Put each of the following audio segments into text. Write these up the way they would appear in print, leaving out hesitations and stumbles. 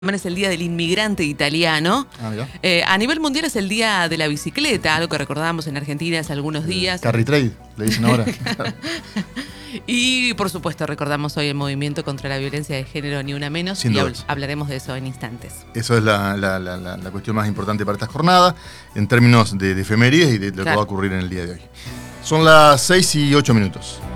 Es el Día del Inmigrante Italiano. A nivel mundial es el Día de la Bicicleta, algo que recordábamos en Argentina hace algunos días. Carry Trade, le dicen ahora. Y por supuesto recordamos hoy el movimiento contra la violencia de género, ni una menos, y hablaremos de eso en instantes. Eso es la cuestión más importante para esta jornada, en términos de efemérides y de lo que va a ocurrir en el día de hoy. Son las 6:08.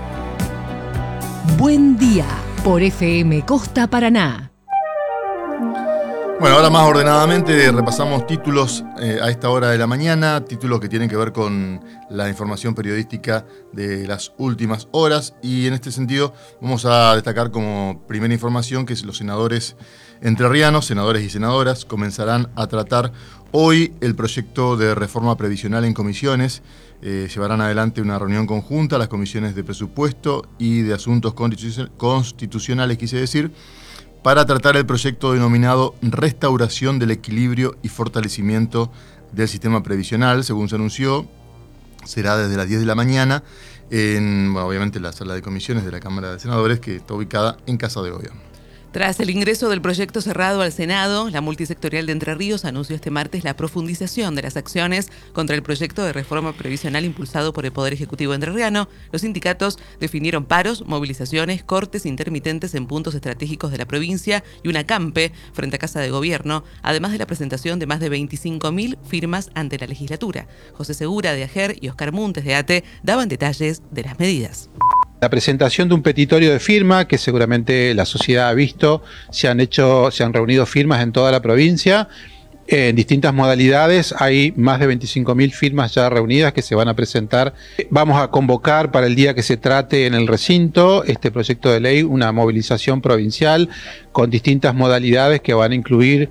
Buen día, por FM Costa Paraná. Bueno, ahora más ordenadamente repasamos títulos a esta hora de la mañana, títulos que tienen que ver con la información periodística de las últimas horas, y en este sentido vamos a destacar como primera información que los senadores entrerrianos, senadores y senadoras, comenzarán a tratar hoy el proyecto de reforma previsional en comisiones. Llevarán adelante una reunión conjunta las comisiones de presupuesto y de asuntos constitucionales, quise decir, para tratar el proyecto denominado Restauración del Equilibrio y Fortalecimiento del Sistema Previsional. Según se anunció, será desde las 10 de la mañana en, obviamente, la sala de comisiones de la Cámara de Senadores, que está ubicada en Casa de Gobierno. Tras el ingreso del proyecto cerrado al Senado, la multisectorial de Entre Ríos anunció este martes la profundización de las acciones contra el proyecto de reforma previsional impulsado por el Poder Ejecutivo entrerriano. Los sindicatos definieron paros, movilizaciones, cortes intermitentes en puntos estratégicos de la provincia y un acampe frente a Casa de Gobierno, además de la presentación de más de 25.000 firmas ante la legislatura. José Segura de AGER y Oscar Muntes de ATE daban detalles de las medidas. La presentación de un petitorio de firma que seguramente la sociedad ha visto, se han reunido firmas en toda la provincia, en distintas modalidades. Hay más de 25.000 firmas ya reunidas que se van a presentar. Vamos a convocar para el día que se trate en el recinto este proyecto de ley una movilización provincial con distintas modalidades que van a incluir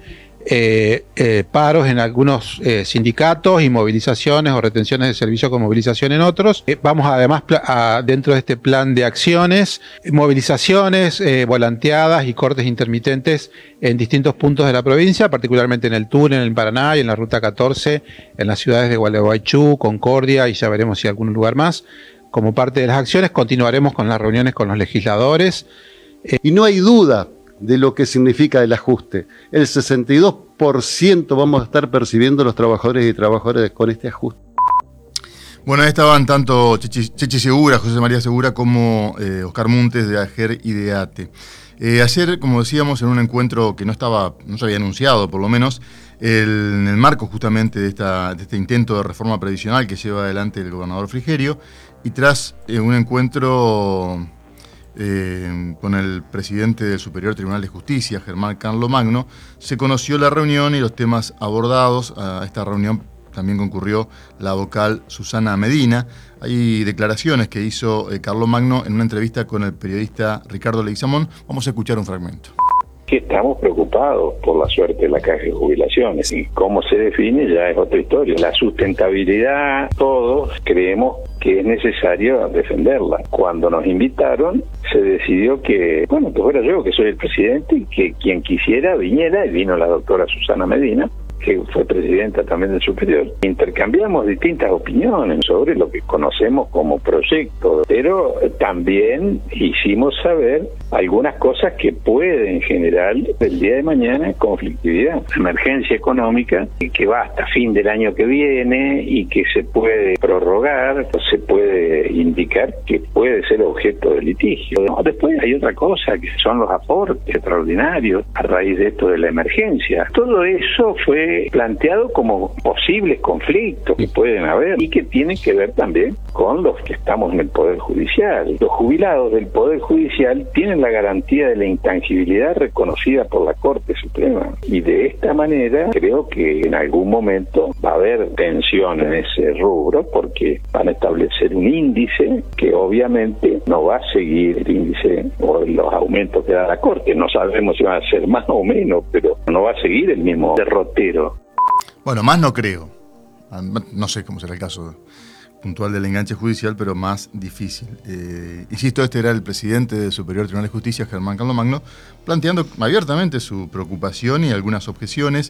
paros en algunos sindicatos y movilizaciones o retenciones de servicio con movilización en otros. Vamos además dentro de este plan de acciones, movilizaciones, volanteadas y cortes intermitentes en distintos puntos de la provincia, particularmente en el túnel, en el Paraná y en la Ruta 14, en las ciudades de Gualeguaychú, Concordia y ya veremos si algún lugar más. Como parte de las acciones continuaremos con las reuniones con los legisladores. Y no hay duda de lo que significa el ajuste. El 62% vamos a estar percibiendo los trabajadores y trabajadoras con este ajuste. Bueno, ahí estaban tanto Chechi Segura, José María Segura, como Oscar Muntes de AGER y de ATE. Ayer, como decíamos, en un encuentro que no se había anunciado, por lo menos, en el marco justamente de este intento de reforma previsional que lleva adelante el gobernador Frigerio, y tras un encuentro con el presidente del Superior Tribunal de Justicia, Germán Carlomagno, se conoció la reunión y los temas abordados. A esta reunión también concurrió la vocal Susana Medina. Hay declaraciones que hizo Carlomagno en una entrevista con el periodista Ricardo Leguizamón. Vamos a escuchar un fragmento. Que estamos preocupados por la suerte de la caja de jubilaciones, y cómo se define ya es otra historia. La sustentabilidad, todos creemos que es necesario defenderla. Cuando nos invitaron, se decidió que fuera yo, que soy el presidente, y que quien quisiera viniera, y vino la doctora Susana Medina, que fue presidenta también del Superior. Intercambiamos distintas opiniones sobre lo que conocemos como proyecto, pero también hicimos saber algunas cosas que pueden generar el día de mañana conflictividad, emergencia económica, que va hasta fin del año que viene y que se puede prorrogar, se puede indicar que puede ser objeto de litigio. Después hay otra cosa, que son los aportes extraordinarios a raíz de esto de la emergencia. Todo eso fue planteado como posibles conflictos que pueden haber y que tienen que ver también con los que estamos en el Poder Judicial. Los jubilados del Poder Judicial tienen la garantía de la intangibilidad reconocida por la Corte Suprema, y de esta manera creo que en algún momento va a haber tensión en ese rubro, porque van a establecer un índice que obviamente no va a seguir el índice o los aumentos que da la Corte. No sabemos si van a ser más o menos, pero no va a seguir el mismo derrotero. Bueno, más no creo. No sé cómo será el caso puntual del enganche judicial, pero más difícil. Insisto, este era el presidente del Superior Tribunal de Justicia, Germán Carlomagno, planteando abiertamente su preocupación y algunas objeciones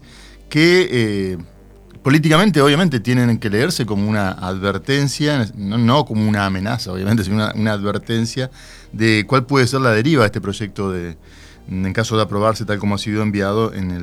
que políticamente obviamente tienen que leerse como una advertencia, no como una amenaza, obviamente, sino una advertencia de cuál puede ser la deriva de este proyecto de en caso de aprobarse tal como ha sido enviado en el